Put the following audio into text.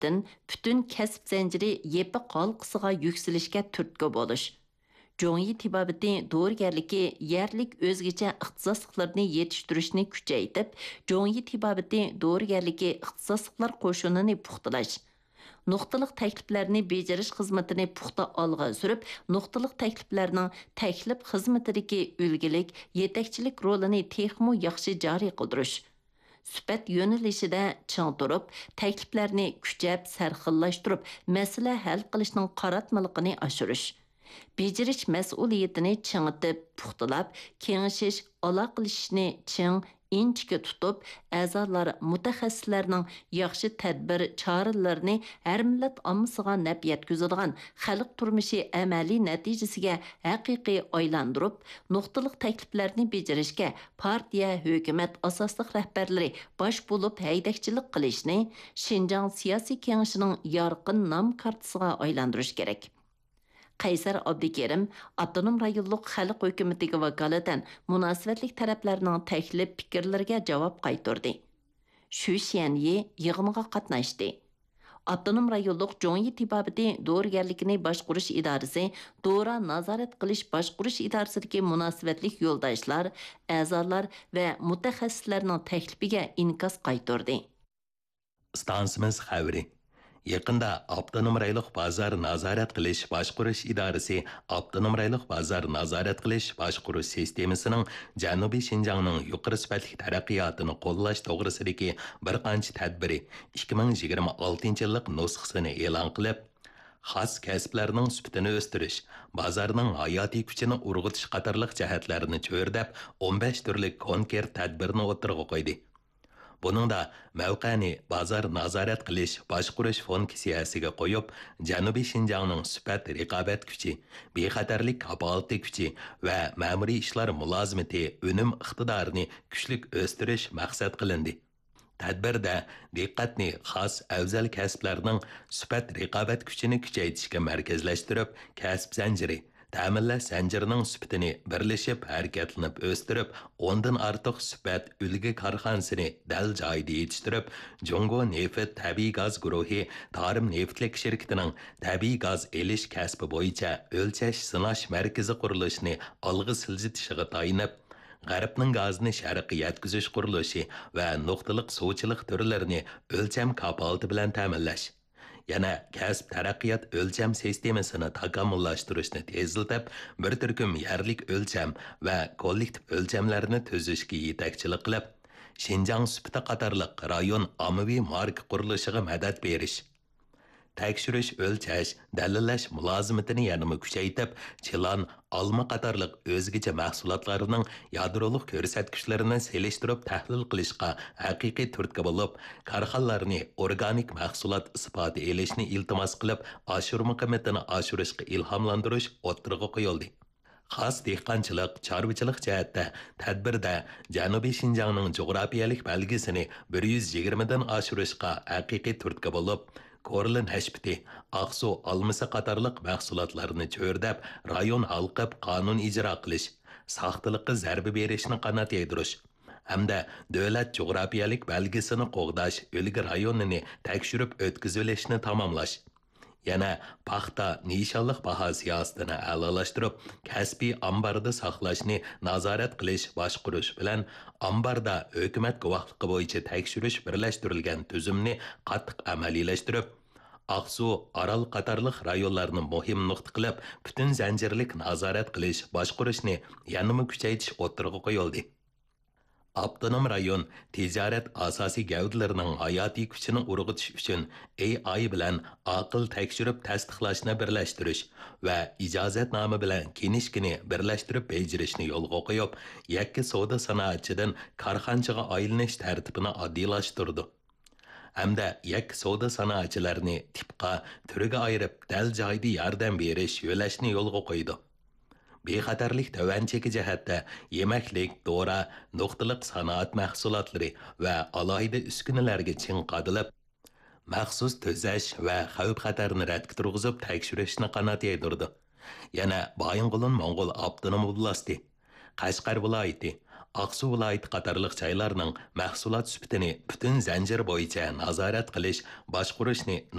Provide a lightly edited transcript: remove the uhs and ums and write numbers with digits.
sübtdən bütün kəsb zənciri yepi qalqısıga yükselişke türtkü boluş. Жоңи тибабeti doğrugerligi yerlik özgece ixtisaslıklarını yetiştirişini küçeytip, Жоңи tibabeti doğrugerligi ixtisaslıklar qoşununu puxtalaş. Nuqtaliq təkliflərini beceriş xizmətini puxta alğa sürüb, nuqtaliq təkliflərinin təklif xizmətidəki ülgilik, yetəkçilik rolunu texmu yaxşı cari qıldırış. Sübət yönəlişində çıng durub, təkliflərini küçəb, sərxillaşdırıb, məsələ həll qilishning qaratmalıqını aşırış. Beceriş məsuliyyətini çıngıtıb, puxtalab, kengişiş, aloqalashishni çıng, inchga tutib, a'zolar mutaxassislarning yaxshi tadbir choralarini har millat ommasiga naf yetkazadigan xalq turmushi amaliy natijasiga haqiqiy aylantirib, nuqtaliq takliflarni bejarishga partiya, hukumat asosliq rahbarlari bosh bo'lib haydakchilik qilishni Şinjan siyosiy kengashining yorqin nom kartasiga aylantirish kerak. Qaysar Abdikerim, Abdunum rayonluq xalq hökumətiga vakalatan münasibətlik tərəflərinin təklif fikirlərə cavab qaytardı. Shu Xianyi yığınğa qatnaşdı. Abdunum rayonluq Жоңи tibabeti doğrugerlikini başquruş idarəsi, doğra nazaret qilish başquruş idarəsidəki münasibətlik yoldaşlar, a'zolar və mutaxassislərinin təklifiga inkas qaytardı. Stansimiz xəbri. Yaqında Abdunum rayonluq bozor nazorat qilish boshqurish idorasi Abdunum rayonluq bozor nazorat qilish boshqurish sistemasining Janubiy Şinjanning yuqori sifatli taraqqiyotini qo'llash to'g'risidagi bir qancha tadbiri 2026 yillik nusxasini e'lon qilib, xos kasblarning sifatini o'stirish, bozorning hayotiy kuchini urg'utish qatorliq jihatlarni cho'rdab 15 turli konkret tadbirni o'tirg'a qo'ydi. Buningda mavqani bozor nazorat qilish boshqurish funksiyasiga qo'yib, Janubiy Şinjanning sifat raqobat kuchi, bexatarlik kafolati kuchi va ma'muriy ishlar mulozimati unum iqtidorini kuchlik o'stirish maqsad qilindi. Tadbirda diqqatni xos afzal kasblarning sifat raqobat kuchini kuchaytirishga markazlashtirib, kasb zanjiri ta'minlash zanjirining sifatini birlashib harakatlanib o'stirib, ondan ortiq sifat ulgi korxonasini dal joyida yetishtirib, Jongo neft tabiiy gaz guruhi Tarim neftlik shirkatining tabiiy gaz elish kasbi bo'yicha o'lchash sinash markazi qurilishini olg'a siljitishiga tayinib, G'arbning gazni sharqqa yetkazish qurilishi va nuqtaliq suvchilik turlarini o'lcham kafolati bilan ta'minlash. Yana kasb taraqqiyot o'lcham sistemasini takomillashtirishni tezlatib, bir turkum yerlik o'lcham va kollektiv o'lchamlarni tuzishga yetakchilik qilib, Şinjan sifati qatorliq rayon ommaviy marka qurilishiga madad berish. Tekshirish, o'lchash, dalillash mulozimatini yanada kuchaytirib, chilan, olma qatorliq o'zgacha mahsulotlarning yadroliq ko'rsatkichlarini selishtirib tahlil qilishga haqiqiy turtki bo'lib, korxonalarni organik mahsulot isboti elishni iltimos qilib, oshirma qiymatini oshirishga ilhomlantirish o'tirg'a qo'yildi. Xos dehqonchilik, chorvachilik jihatda tadbirda Janubiy Şinjanning jo'grafiyalik belgisini 120 dan oshirishga haqiqiy turtki bo'lib, Korlin Həşbiti, Aqsu, Almısı qatarlıq mahsulotlarni cho'rdab, rayon halqib qonun ijro qilish, saxtılıqqa zarba berishni qanot yaytirish, hamda davlat jo'grafiyalik belgisini qo'g'dash, o'lgi rayonini tekshirib o'tkazilishni tamomlash. Yana paxta nishonliq baho siyosatini a'lolashtirib, kasbiy ambarda saqlashni nazorat qilish boshqurish bilan ambarda hukumat guvohligi bo'yicha tekshirish birlashtirilgan tuzumni qattiq amaliylashtirib, Aqsu, Aral qatorliq rayonlarni muhim nuqta qilib, butun zanjirlik nazorat qilish boshqurishni yanada kuchaytirish o'tirg'a qo'yildi. Abdunum rayon tijorat asosiy gavdalarining hayotiy kuchini urg'utish uchun AI bilan aql tekshirib tasdiqlashni birlashtirish va ijozatnoma bilan kenishkini birlashtirib bejirishni yo'lga qo'yib, yakka savdo sanoatchidan korxonchiga aylanish tartibini oddiylashtirdi. Hamda yakka savdo sanoatchilarini tipqa, turiga ayirib, dal joyda yordam berish yo'lashni yo'lga qo'ydi. Bexatarlik tovancheki jihatda yemaklik, dora, nuqtaliq sanoat mahsulotlari va alohida uskunalarga chinqadilib, maxsus tuzash va xavf-xatarni radga turg'izib tekshirishni qanot yaydirdi. Yana Baying'ulun Mo'ng'ul Abdunum oblasti, Qashqar viloyati, Aqsu viloyati qatorliq joylarning mahsulot sifatini butun zanjir bo'yicha nazorat qilish, boshqurishni